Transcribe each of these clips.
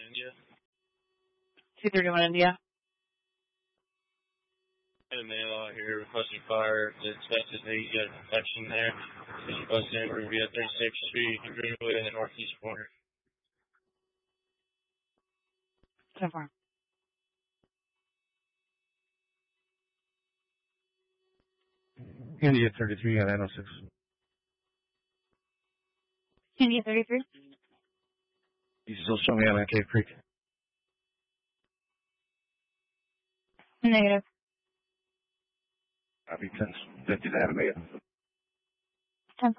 India. 231 India. Got a male out here requesting fire. It's expected that you got infection there. He's supposed to be at 36th Street, Greenwood in the northeast corner. 10-4. India 33 at 906. India 33. You still show me out on Cave Creek. Negative. Copy 1050 to Animated. 10-4.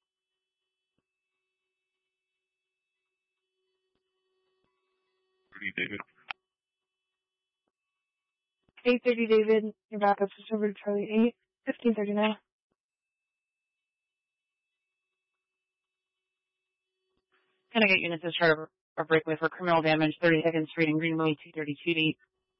David. 830 David, your backup is over to Charlie 8, 1539. Can I get units to start a breakaway for criminal damage, 32nd Street and Greenway, 232 deep.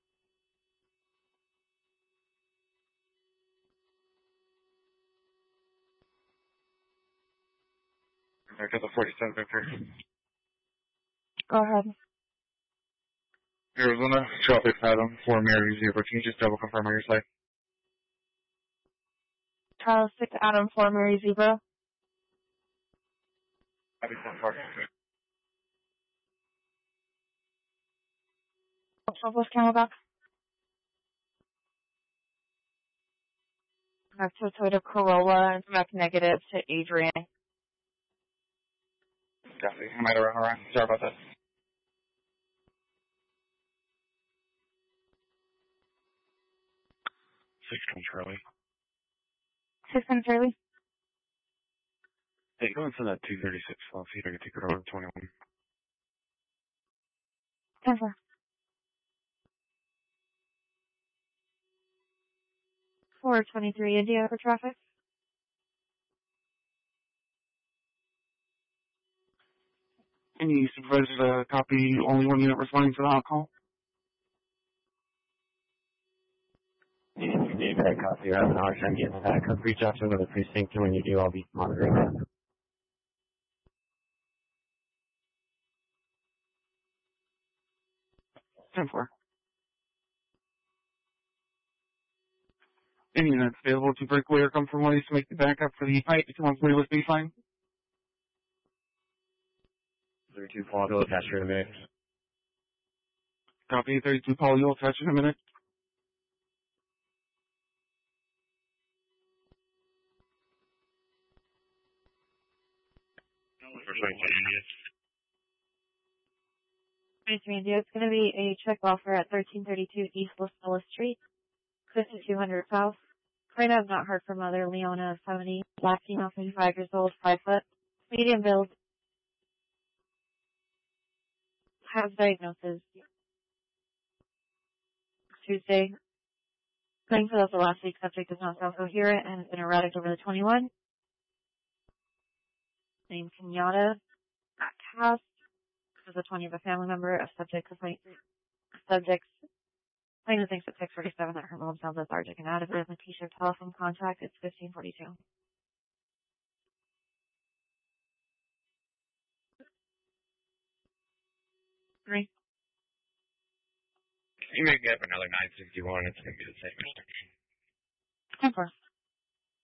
I got the 47 Victor. Go ahead. Arizona, traffic Adam, 4 Mary 0. Can you just double confirm on your side? Charles 6 Adam 4 Mary Zebra. Copy 4 Southwest Camelback. Back to Toyota Corolla and back negative to Adrian. Copy. I might have run around. Sorry about that. 6 Charlie. 6 Charlie. Hey, go and send that 236 slot. See if I can take it over to 21. 10-4. 423 India for traffic. Any supervisors copy only one unit responding to the hot call? David, I copy. You're having a hard time getting back up. Reach out to another precinct, and when you do, I'll be monitoring that. 10-4. Any units available to breakaway or come from ways to make the backup for the pipe to come on playlist baseline? 32 Paul, go attach here in a minute. Copy 32 Paul, you'll attach in a minute. India. It's going to be a check offer at 1332 East Los Angeles Street, 5200 South. Right now I've not heard from Mother Leona, 70, black female, 55 years old, 5 foot, medium build. Has diagnosis Tuesday. Claims that the last week subject is not self-coherent and has been erratic over the 21. Name Kenyatta. At cast. This is a 20 of a family member of subject complaint. Subjects. Plaintiff thinks at 6:47 that her mom sounds lethargic and out of it. Letitia telephone contact. It's 1542. Three. You may get another 961. It's going to be the same. 10-4.